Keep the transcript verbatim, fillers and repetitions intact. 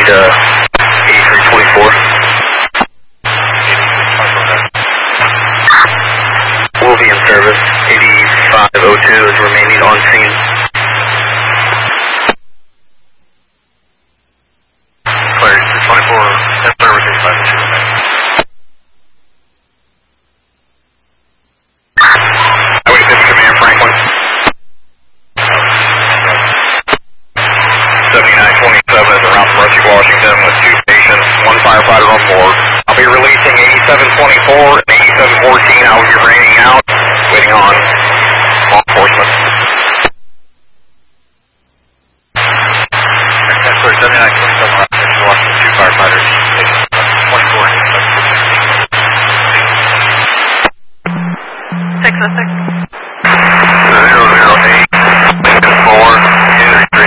uh, eighty-three twenty-four. Will be in service. eighty-five oh two is remaining on scene. Clear. twenty-four, ten service, eighty-five oh two. Highway fifty Command Franklin. seventy-nine twenty-seven is around from Rusty, Washington.